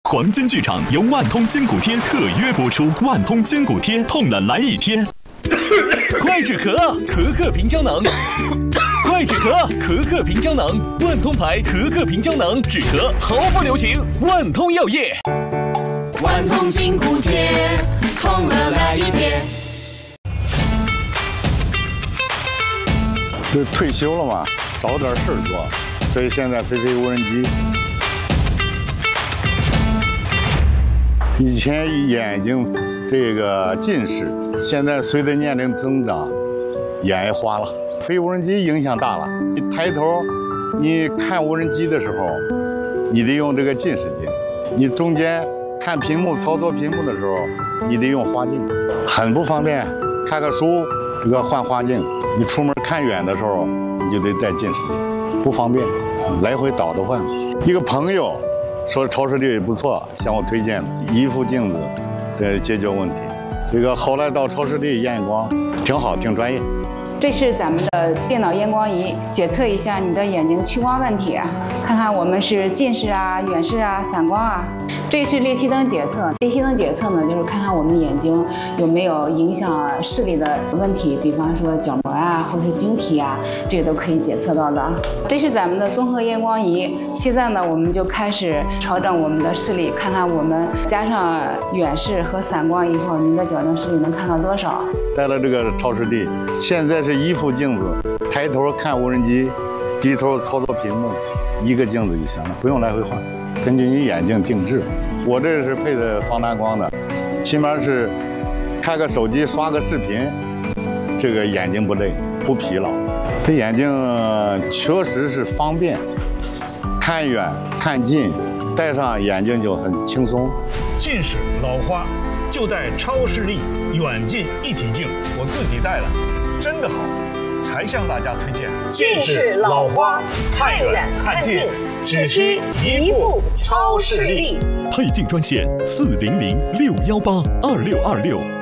黄金剧场由万通筋骨贴特约播出，万通筋骨贴，痛了来一贴。 快止咳，咳咳平胶囊。快止咳，咳咳平胶囊，万通牌咳咳平胶囊，止咳毫不留情。万通药业， 万通筋骨贴，痛了来一贴。 就退休了嘛，找点事儿做，所以现在飞无人机。以前眼睛这个近视，现在随着年龄增长，眼也花了。飞无人机影响大了。你抬头，你看无人机的时候，你得用这个近视镜；你中间看屏幕、操作屏幕的时候，你得用花镜，很不方便。看个书，这个换花镜；你出门看远的时候，你就得戴近视镜，不方便，来回倒着换。一个朋友说超视力不错，向我推荐一副镜子，解决问题。这个后来到超视力验光，挺好，挺专业。 这是咱们的电脑验光仪，检测一下你的眼睛屈光问题，看看我们是近视啊、远视啊、散光啊。这是裂隙灯检测，裂隙灯检测呢，就是看看我们的眼睛有没有影响视力的问题，比方说角膜啊，或者是晶体啊，这个都可以检测到的。这是咱们的综合验光仪，现在呢，我们就开始调整我们的视力，看看我们加上远视和散光以后，您的矫正视力能看到多少。 带了这个超视力，现在是一副镜子，抬头看无人机，低头操作屏幕，一个镜子就行了，不用来回换，根据你眼睛定制。我这是配的防蓝光的，起码是开个手机刷个视频，这个眼睛不累不疲劳。这眼睛确实是方便，看远看近，戴上眼睛就很轻松。 近视老花就戴超视力远近一体镜，我自己戴了，真的好，才向大家推荐。 近视老花，看远看近，只需一副超视力。 配镜专线：400-618-2626。